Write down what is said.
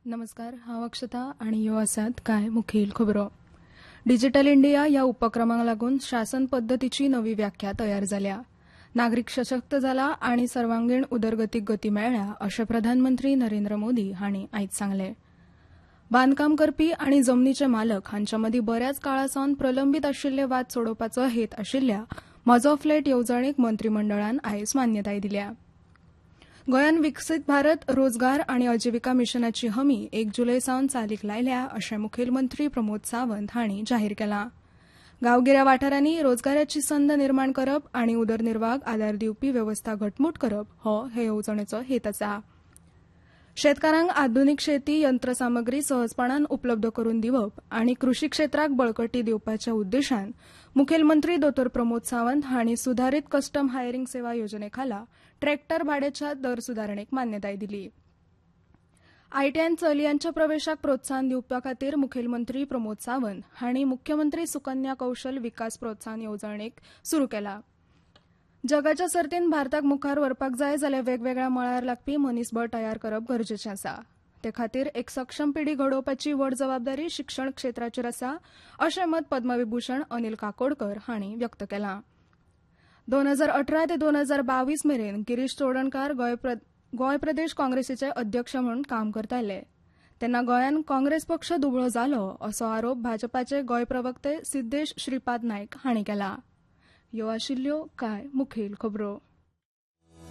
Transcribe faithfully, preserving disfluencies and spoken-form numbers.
नमस्कार, हांव अक्षता आनी ह्यो आसात कांय मुखेल खबरो. डिजिटल इंडिया ह्या उपक्रमाक लागून शासन पद्दतीची नवी व्याख्या तयार जाल्या. नागरीक सशक्त जाला आनी सर्वांगीण उदरगतीक गती मेळ्ळ्या अशें प्रधानमंत्री नरेंद्र मोदी हांणी आयज सांगलें. बांदकाम करपी आनी जमनीचे मालक हांच्या मदीं बऱ्याच काळासावन प्रलंबीत आशिल्ले वाद सोडोवपाचो हेत आशिल्ल्या म्हजो फ्लॅट येवजणेक मंत्रिमंडळान आयज मान्यताय दिल्या. गोंयान विकसीत भारत रोजगार आनी आजिविका मिशनाची हमी एक जुलय सावन चालीक लायल्या अशें मुखेलमंत्री प्रमोद सावंत हांणी जाहीर केलां. गांवगिऱ्या वाठारांनी रोजगाराची संद निर्माण करप आनी उदरनिर्वाहाक आदार दिवपी वेवस्था घटमूट करप हो हे येवजणेचो हेत आसा. शेतकारांक आधुनीक शेती यंत्रसामग्री सहजपणान उपलब्ध करून दिवप आनी कृषी क्षेत्राक बळकटी दिवपाच्या उद्देशान मुखेलमंत्री दोतोर प्रमोद सावंत हांणी सुधारीत कस्टम हायरिंग सेवा येवजणे खाला ट्रॅक्टर भाड्याच्या दर सुदारणेक मान्यताय दिली. आयटीआयन चलयांच्या प्रवेशाक प्रोत्साहन दिवपा खातीर मुखेलमंत्री प्रमोद सावंत हांणी मुख्यमंत्री सुकन्या कौशल विकास प्रोत्साहन येवजणेक सुरू केला. जगाच्या सर्तीन भारताक मुखार व्हरपाक जाय जाल्यार वेगवेगळ्या मळार लागपी मनीसबळ तयार करप गरजेचें आसा. ते खातीर एक सक्षम पिढी घडोवपाची व्हड जबाबदारी शिक्षण क्षेत्राचेर आसा अशें मत पद्मविभूषण अनिल काकोडकर हांणी व्यक्त केलां. दोन हजार अठरा ते दोन हजार बावीस मेरेन गिरीश चोडणकार गोंय प्र गोंय प्रदेश काँग्रेसीचे अध्यक्ष म्हणून काम करताले. तेन्ना गोंयान काँग्रेस पक्ष दुबळो जालो असो आरोप भाजपाचे गोंय प्रवक्ते सिद्देश श्रीपाद नायक हांणी केला. ह्यो आशिल्ल्यो कांय मुखेल खबरो.